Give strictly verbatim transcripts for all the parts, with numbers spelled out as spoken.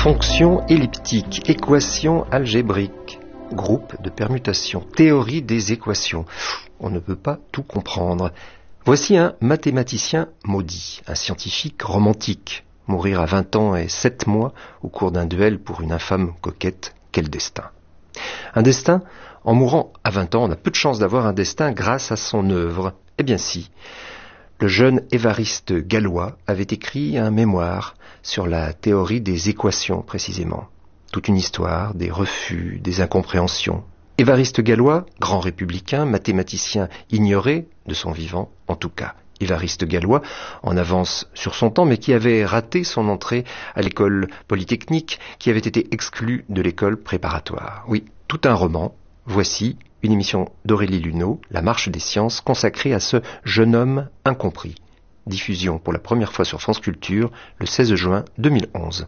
Fonction elliptique, équation algébrique, groupe de permutation, théorie des équations. On ne peut pas tout comprendre. Voici un mathématicien maudit, un scientifique romantique. Mourir à vingt ans et sept mois au cours d'un duel pour une infâme coquette, quel destin. Un destin, en mourant à vingt ans, on a peu de chance d'avoir un destin grâce à son œuvre. Eh bien si. Le jeune Évariste Galois avait écrit un mémoire sur la théorie des équations précisément. Toute une histoire, des refus, des incompréhensions. Évariste Galois, grand républicain, mathématicien ignoré de son vivant, en tout cas. Évariste Galois, en avance sur son temps, mais qui avait raté son entrée à l'école polytechnique, qui avait été exclu de l'école préparatoire. Oui, tout un roman. Voici une émission d'Aurélie Luneau, La Marche des Sciences, consacrée à ce jeune homme incompris. Diffusion pour la première fois sur France Culture, le seize juin deux mille onze.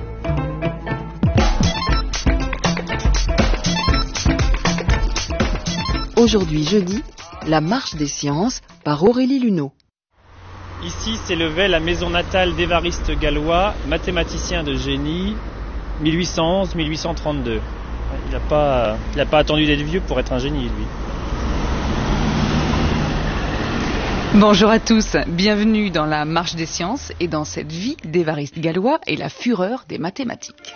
Aujourd'hui jeudi, La Marche des Sciences par Aurélie Luneau. Ici s'élevait la maison natale d'Évariste Galois, mathématicien de génie, mille huit cent onze à mille huit cent trente-deux. Il n'a pas, il n'a pas attendu d'être vieux pour être un génie, lui. Bonjour à tous, bienvenue dans La Marche des Sciences et dans cette vie d'Évariste Galois et la fureur des mathématiques.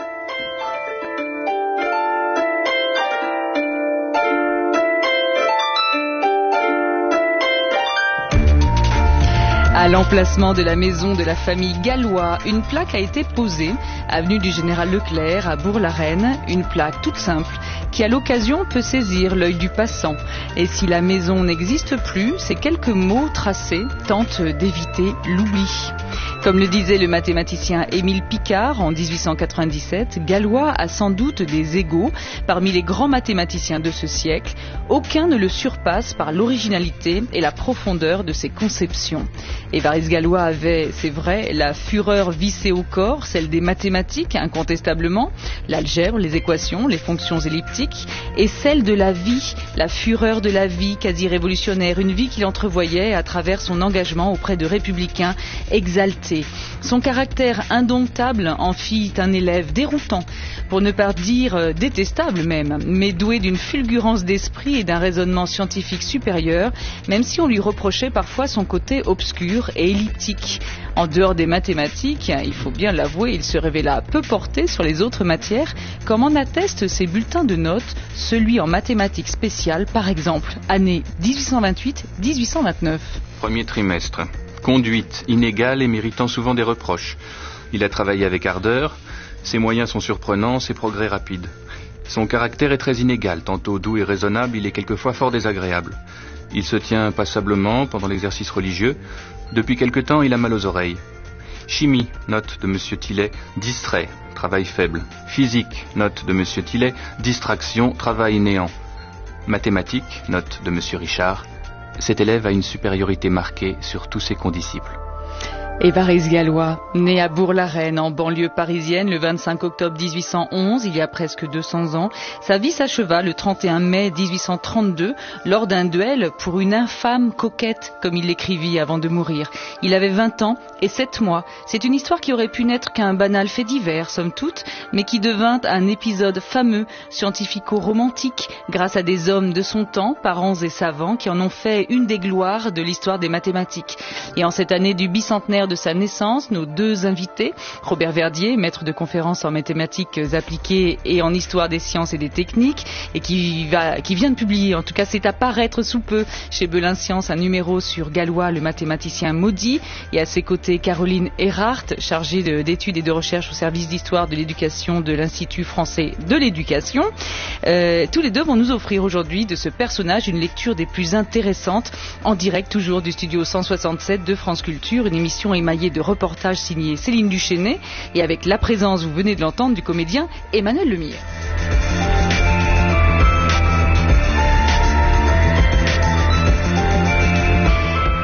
À l'emplacement de la maison de la famille Galois, une plaque a été posée, avenue du Général Leclerc à Bourg-la-Reine, une plaque toute simple qui à l'occasion peut saisir l'œil du passant. Et si la maison n'existe plus, ces quelques mots tracés tentent d'éviter l'oubli. Comme le disait le mathématicien Émile Picard en dix-huit cent quatre-vingt-dix-sept, Galois a sans doute des égaux parmi les grands mathématiciens de ce siècle. Aucun ne le surpasse par l'originalité et la profondeur de ses conceptions. Évariste Galois avait, c'est vrai, la fureur vissée au corps, celle des mathématiques, incontestablement, l'algèbre, les équations, les fonctions elliptiques, et celle de la vie, la fureur de la vie quasi révolutionnaire, une vie qu'il entrevoyait à travers son engagement auprès de républicains exaltés. Son caractère indomptable en fit un élève déroutant, pour ne pas dire détestable même, mais doué d'une fulgurance d'esprit et d'un raisonnement scientifique supérieur, même si on lui reprochait parfois son côté obscur et elliptique. En dehors des mathématiques, il faut bien l'avouer, il se révéla peu porté sur les autres matières, comme en attestent ses bulletins de notes, celui en mathématiques spéciales par exemple, année dix-huit cent vingt-huit à dix-huit cent vingt-neuf. Premier trimestre. Conduite inégale et méritant souvent des reproches. Il a travaillé avec ardeur, ses moyens sont surprenants, ses progrès rapides. Son caractère est très inégal, tantôt doux et raisonnable, il est quelquefois fort désagréable. Il se tient passablement pendant l'exercice religieux. Depuis quelque temps, il a mal aux oreilles. Chimie, note de Monsieur Tillet, distrait, travail faible. Physique, note de Monsieur Tillet, distraction, travail néant. Mathématiques, note de Monsieur Richard, cet élève a une supériorité marquée sur tous ses condisciples. Évariste Galois, né à Bourg-la-Reine, en banlieue parisienne, le vingt-cinq octobre dix-huit cent onze, il y a presque deux cents ans, sa vie s'acheva le trente et un mai dix-huit cent trente-deux, lors d'un duel pour une infâme coquette, comme il l'écrivit avant de mourir. Il avait vingt ans et sept mois. C'est une histoire qui aurait pu n'être qu'un banal fait divers, somme toute, mais qui devint un épisode fameux, scientifico-romantique, grâce à des hommes de son temps, parents et savants, qui en ont fait une des gloires de l'histoire des mathématiques. Et en cette année du bicentenaire de sa naissance, nos deux invités, Robert Verdier, maître de conférences en mathématiques appliquées et en histoire des sciences et des techniques, et qui, va, qui vient de publier, en tout cas c'est à paraître sous peu chez Belin Science, un numéro sur Galois, le mathématicien maudit, et à ses côtés Caroline Erhardt, chargée de, d'études et de recherche au service d'histoire de l'éducation de l'Institut français de l'éducation. Euh, tous les deux vont nous offrir aujourd'hui de ce personnage une lecture des plus intéressantes, en direct toujours du studio cent soixante-sept de France Culture, une émission émaillé de reportages signés Céline Duchesnay et avec la présence, vous venez de l'entendre, du comédien Emmanuel Lemire.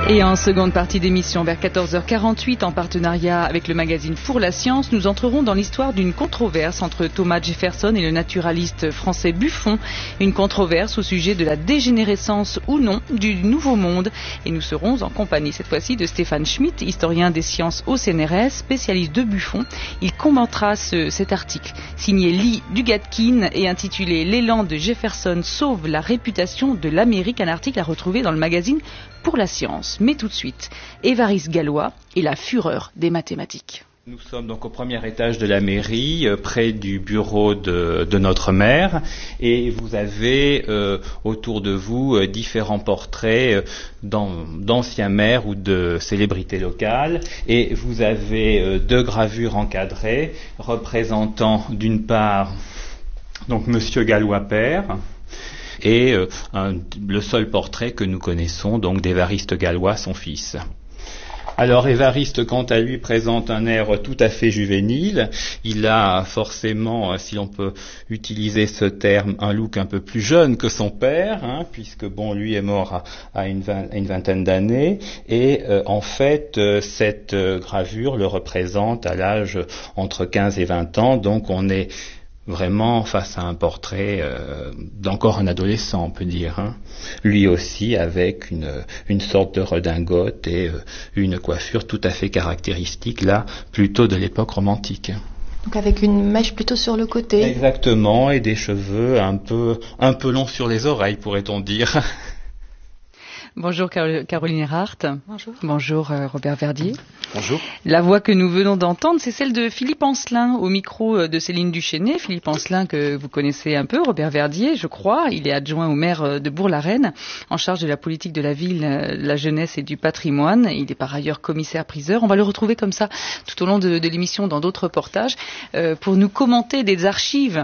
Et en seconde partie d'émission, vers quatorze heures quarante-huit, en partenariat avec le magazine Pour la Science, nous entrerons dans l'histoire d'une controverse entre Thomas Jefferson et le naturaliste français Buffon. Une controverse au sujet de la dégénérescence ou non du Nouveau Monde. Et nous serons en compagnie cette fois-ci de Stéphane Schmitt, historien des sciences au C N R S, spécialiste de Buffon. Il commentera ce, cet article signé Lee Dugatkin et intitulé « L'élan de Jefferson sauve la réputation de l'Amérique », un article à retrouver dans le magazine Pour la Science. Mais tout de suite, Évariste Galois et la fureur des mathématiques. Nous sommes donc au premier étage de la mairie, euh, près du bureau de, de notre maire, et vous avez euh, autour de vous euh, différents portraits euh, d'anciens maires ou de célébrités locales, et vous avez euh, deux gravures encadrées représentant d'une part donc Monsieur Galois père, et euh, un, le seul portrait que nous connaissons donc d'Évariste Galois, son fils. Alors Évariste, quant à lui, présente un air tout à fait juvénile. Il a forcément, si l'on peut utiliser ce terme, un look un peu plus jeune que son père, hein, puisque bon, lui est mort à, à, une, vingt, à une vingtaine d'années. Et euh, en fait, euh, cette euh, gravure le représente à l'âge entre quinze et vingt ans. Donc on est vraiment face à un portrait euh, d'encore un adolescent, on peut dire, hein. Lui aussi avec une, une sorte de redingote et euh, une coiffure tout à fait caractéristique, là, plutôt de l'époque romantique. Donc avec une mèche plutôt sur le côté. Exactement, et des cheveux un peu, un peu longs sur les oreilles, pourrait-on dire. Bonjour Caroline Erhardt. Bonjour. Bonjour euh, Robert Verdier. Bonjour. La voix que nous venons d'entendre, c'est celle de Philippe Ancelin au micro de Céline Duchesnay. Philippe Ancelin que vous connaissez un peu, Robert Verdier, je crois. Il est adjoint au maire de Bourg-la-Reine, en charge de la politique de la ville, la jeunesse et du patrimoine. Il est par ailleurs commissaire-priseur. On va le retrouver comme ça tout au long de, de l'émission dans d'autres reportages euh, pour nous commenter des archives,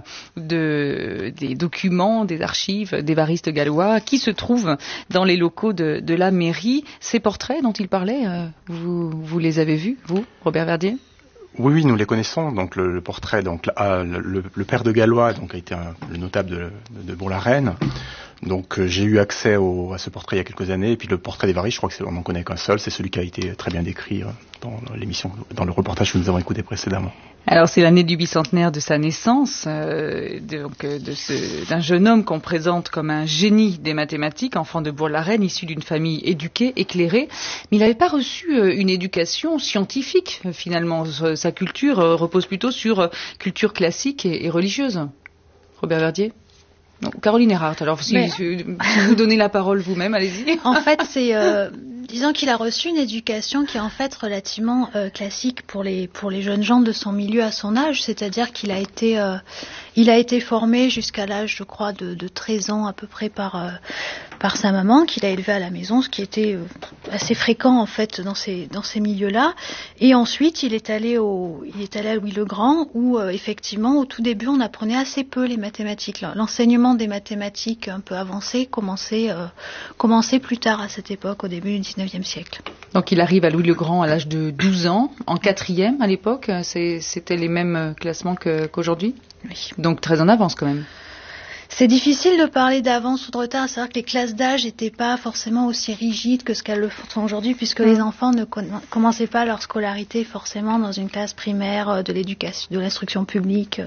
de, des documents, des archives d'Évariste Galois qui se trouvent dans les locaux De, de la mairie. Ces portraits dont il parlait, euh, vous, vous les avez vus, vous, Robert Verdier ? Oui, oui, nous les connaissons. Donc le, le portrait, donc ah, le, le père de Galois, donc a été un, le notable de, de, de Bourg-la-Reine. Donc euh, j'ai eu accès au, à ce portrait il y a quelques années. Et puis le portrait d'Évariste, je crois qu'on n'en connaît qu'un seul. C'est celui qui a été très bien décrit euh, dans l'émission, dans le reportage que nous avons écouté précédemment. Alors c'est l'année du bicentenaire de sa naissance, euh, donc de ce, d'un jeune homme qu'on présente comme un génie des mathématiques, enfant de Bourg-la-Reine, issu d'une famille éduquée, éclairée, mais il n'avait pas reçu euh, une éducation scientifique euh, finalement. Sa culture euh, repose plutôt sur euh, culture classique et, et religieuse. Robert Verdier ? Non, Caroline Erhardt, alors si, Mais... si vous donnez la parole vous-même, allez-y. En fait, c'est euh, disons qu'il a reçu une éducation qui est en fait relativement euh, classique pour les pour les jeunes gens de son milieu à son âge, c'est-à-dire qu'il a été euh, il a été formé jusqu'à l'âge, je crois, de, de treize ans à peu près par euh, par sa maman, qu'il a élevé à la maison, ce qui était euh, assez fréquent en fait dans ces dans ces milieux-là. Et ensuite, il est allé au il est allé à Louis le Grand, où euh, effectivement, au tout début, on apprenait assez peu les mathématiques. L'enseignement des mathématiques un peu avancées commençait euh, commençait plus tard à cette époque, au début du dix-neuvième siècle. Donc il arrive à Louis le Grand à l'âge de douze ans, en quatrième à l'époque. C'est, c'était les mêmes classements que, qu'aujourd'hui. Oui. Donc très en avance quand même. C'est difficile de parler d'avance ou de retard. C'est vrai que les classes d'âge n'étaient pas forcément aussi rigides que ce qu'elles le sont aujourd'hui, puisque mmh. les enfants ne con- commençaient pas leur scolarité forcément dans une classe primaire de l'éducation, de l'instruction publique.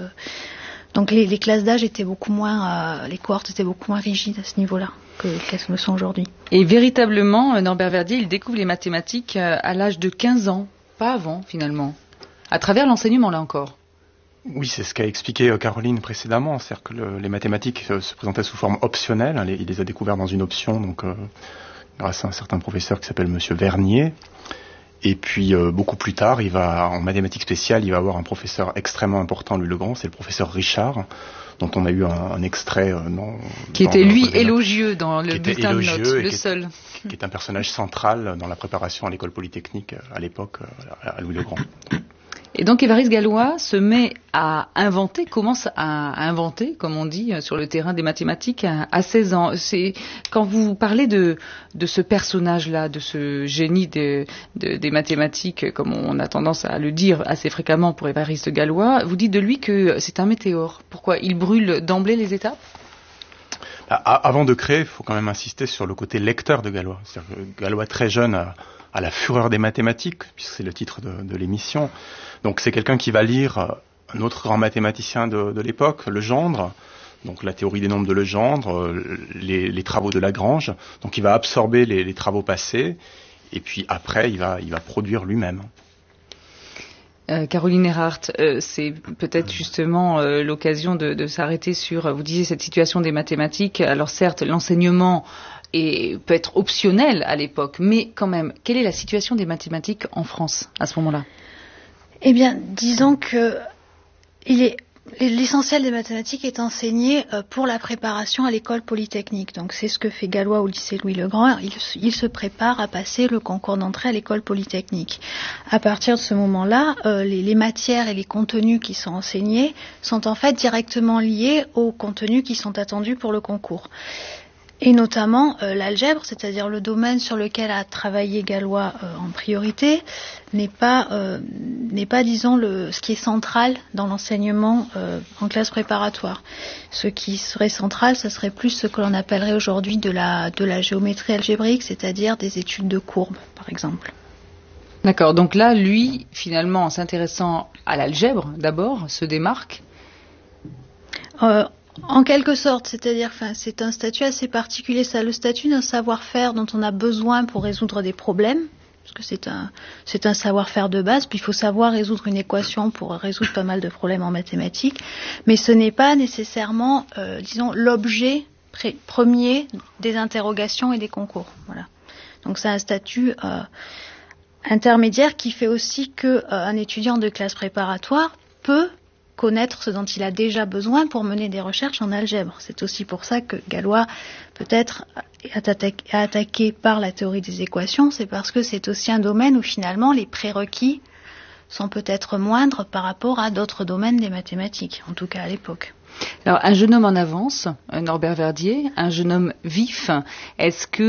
Donc les, les classes d'âge étaient beaucoup moins, euh, les cohortes étaient beaucoup moins rigides à ce niveau-là que, qu'elles le sont aujourd'hui. Et véritablement, Norbert Verdier, il découvre les mathématiques à l'âge de quinze ans, pas avant finalement, à travers l'enseignement là encore. Oui, c'est ce qu'a expliqué Caroline précédemment, c'est-à-dire que le, les mathématiques euh, se présentaient sous forme optionnelle, hein, les, il les a découvertes dans une option, donc euh, grâce à un certain professeur qui s'appelle Monsieur Vernier. Et puis euh, beaucoup plus tard, il va en mathématiques spéciales, il va avoir un professeur extrêmement important, Louis le Grand, c'est le professeur Richard, dont on a eu un, un extrait euh, dans, qui dans était lui notre, élogieux dans le bulletin de notes, le qui seul, est, qui est un personnage central dans la préparation à l'école polytechnique à l'époque à Louis le Grand. Et donc Évariste Galois se met à inventer, commence à inventer, comme on dit, sur le terrain des mathématiques à seize ans. C'est quand vous parlez de de ce personnage-là, de ce génie de, de, des mathématiques, comme on a tendance à le dire assez fréquemment pour Évariste Galois, vous dites de lui que c'est un météore. Pourquoi ? Il brûle d'emblée les étapes ? Avant de créer, il faut quand même insister sur le côté lecteur de Galois. C'est-à-dire que Galois, très jeune, a, a la fureur des mathématiques, puisque c'est le titre de, de l'émission. Donc c'est quelqu'un qui va lire un autre grand mathématicien de, de l'époque, Legendre, donc la théorie des nombres de Legendre, les, les travaux de Lagrange. Donc il va absorber les, les travaux passés, et puis après, il va, il va produire lui-même. Euh, Caroline Erhardt, euh, c'est peut-être justement euh, l'occasion de, de s'arrêter sur, vous disiez, cette situation des mathématiques. Alors certes, l'enseignement est, peut être optionnel à l'époque, mais quand même, quelle est la situation des mathématiques en France à ce moment-là? Eh bien, disons que il est l'essentiel des mathématiques est enseigné pour la préparation à l'école polytechnique. Donc c'est ce que fait Galois au lycée Louis-le-Grand. Il, il se prépare à passer le concours d'entrée à l'école polytechnique. À partir de ce moment-là, euh, les, les matières et les contenus qui sont enseignés sont en fait directement liés aux contenus qui sont attendus pour le concours. Et notamment euh, l'algèbre, c'est-à-dire le domaine sur lequel a travaillé Galois euh, en priorité, n'est pas, euh, n'est pas, disons, le, ce qui est central dans l'enseignement euh, en classe préparatoire. Ce qui serait central, ce serait plus ce que l'on appellerait aujourd'hui de la, de la géométrie algébrique, c'est-à-dire des études de courbes, par exemple. D'accord, donc là, lui, finalement, en s'intéressant à l'algèbre, d'abord, se démarque euh, En quelque sorte, c'est-à-dire, enfin, c'est un statut assez particulier, ça, le statut d'un savoir-faire dont on a besoin pour résoudre des problèmes, parce que c'est un, c'est un savoir-faire de base, puis il faut savoir résoudre une équation pour résoudre pas mal de problèmes en mathématiques, mais ce n'est pas nécessairement, euh, disons, l'objet pré- premier des interrogations et des concours. Voilà. Donc c'est un statut euh, intermédiaire qui fait aussi que euh, un étudiant de classe préparatoire peut connaître ce dont il a déjà besoin pour mener des recherches en algèbre. C'est aussi pour ça que Galois peut-être est attaqué par la théorie des équations, c'est parce que c'est aussi un domaine où finalement les prérequis sont peut-être moindres par rapport à d'autres domaines des mathématiques, en tout cas à l'époque. Alors un jeune homme en avance, Norbert Verdier, un jeune homme vif, est-ce que